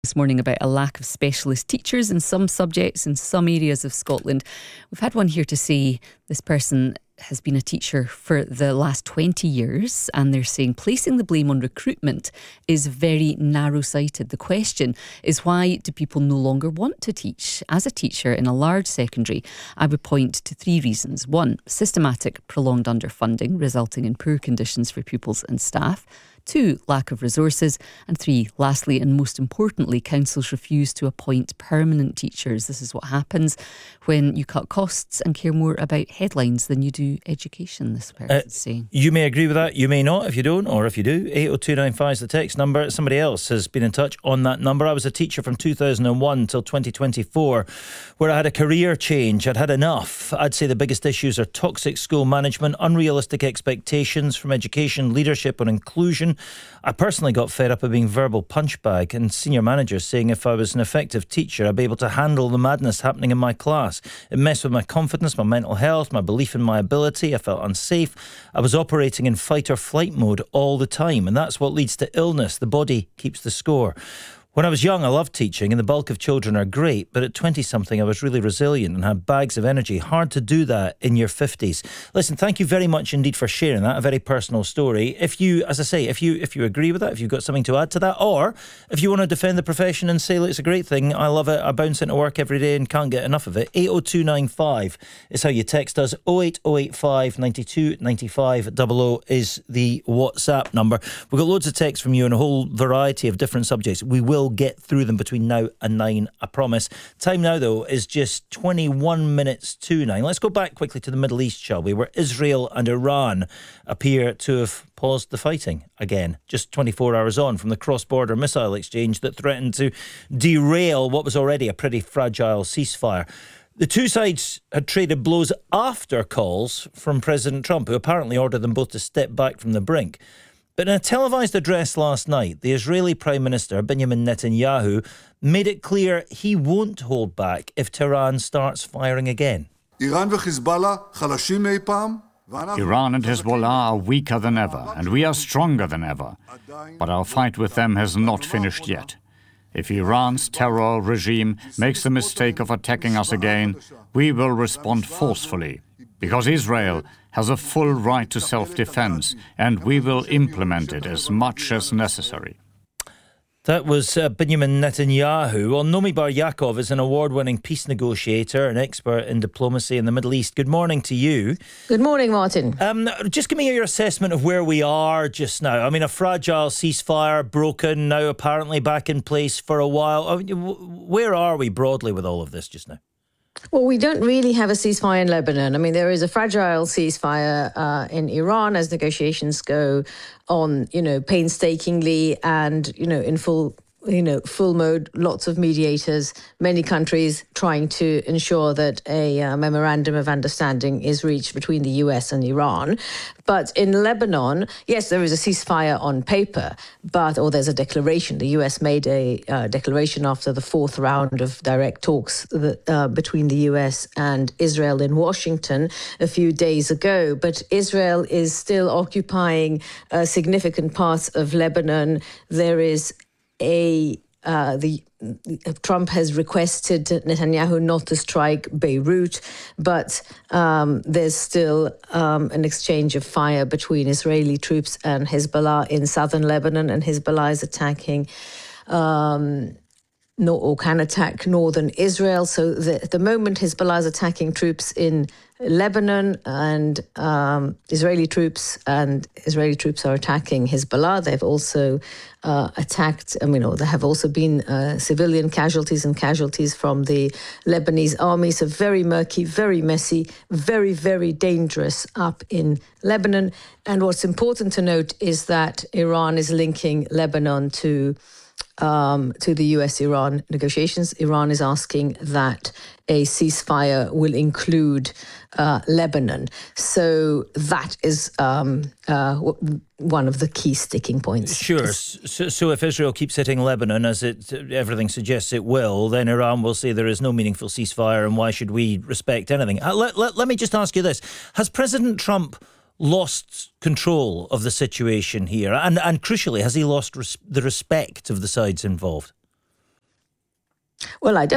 This morning about a lack of specialist teachers in some subjects in some areas of Scotland. We've had one here to say this person has been a teacher for the last 20 years and they're saying placing the blame on recruitment is very narrow-sighted. The question is, why do people no longer want to teach? As a teacher in a large secondary, I would point to three reasons. One, systematic prolonged underfunding resulting in poor conditions for pupils and staff. Two, lack of resources. And three, lastly and most importantly, councils refuse to appoint permanent teachers. This is what happens when you cut costs and care more about headlines than you do education, this person's saying. You may agree with that, you may not. If you don't, or if you do, 80295 is the text number. Somebody else has been in touch on that number. I was a teacher from 2001 till 2024, where I had a career change. I'd had enough. I'd say the biggest issues are toxic school management, unrealistic expectations from education, leadership and inclusion. I personally got fed up of being verbal punchbag and senior managers saying if I was an effective teacher, I'd be able to handle the madness happening in my class. It messed with my confidence, my mental health, my belief in my ability. I felt unsafe. I was operating in fight or flight mode all the time, and that's what leads to illness. The body keeps the score. When I was young, I loved teaching and the bulk of children are great, but at 20-something I was really resilient and had bags of energy. Hard to do that in your 50s. Listen, thank you very much indeed for sharing that, a very personal story. If you, as I say, if you agree with that, if you've got something to add to that, or if you want to defend the profession and say, look, it's a great thing, I love it, I bounce into work every day and can't get enough of it, 80295 is how you text us. 08085 92 95 00 is the WhatsApp number. We've got loads of texts from you on a whole variety of different subjects. We will get through them between now and 9, I promise. Time now, though, is just 21 minutes to 9. Let's go back quickly to the Middle East, shall we, where Israel and Iran appear to have paused the fighting again, just 24 hours on from the cross-border missile exchange that threatened to derail what was already a pretty fragile ceasefire. The two sides had traded blows after calls from President Trump, who apparently ordered them both to step back from the brink. But in a televised address last night, the Israeli Prime Minister, Benjamin Netanyahu, made it clear he won't hold back if Tehran starts firing again. Iran and Hezbollah are weaker than ever, and we are stronger than ever. But our fight with them has not finished yet. If Iran's terror regime makes the mistake of attacking us again, we will respond forcefully, because Israel has a full right to self-defense, and we will implement it as much as necessary. That was Benjamin Netanyahu. Well, Nomi Bar Yaakov is an award-winning peace negotiator, an expert in diplomacy in the Middle East. Good morning to you. Good morning, Martin. Just give me your assessment of where we are just now. I mean, a fragile ceasefire, broken, now apparently back in place for a while. I mean, where are we broadly with all of this just now? Well, we don't really have a ceasefire in Lebanon. I mean, there is a fragile ceasefire in Iran as negotiations go on, painstakingly and, in full mode, lots of mediators, many countries trying to ensure that a memorandum of understanding is reached between the US and Iran. But in Lebanon, yes, there is a ceasefire on paper, or there's a declaration. The US made a declaration after the fourth round of direct talks between the US and Israel in Washington a few days ago. But Israel is still occupying significant parts of Lebanon. There is Trump has requested Netanyahu not to strike Beirut, but there's still an exchange of fire between Israeli troops and Hezbollah in southern Lebanon, and Hezbollah is attacking or can attack northern Israel. So at the moment, Hezbollah is attacking troops in Lebanon, and Israeli troops are attacking Hezbollah. They've also attacked, there have also been civilian casualties and casualties from the Lebanese army. So very murky, very messy, very, very dangerous up in Lebanon. And what's important to note is that Iran is linking Lebanon to the US-Iran negotiations. Iran is asking that a ceasefire will include Lebanon. So that is one of the key sticking points. Sure. So if Israel keeps hitting Lebanon, as everything suggests it will, then Iran will say there is no meaningful ceasefire, and why should we respect anything? Let me just ask you this. Has President Trump lost control of the situation here? And crucially, has he lost the respect of the sides involved? Well, I don't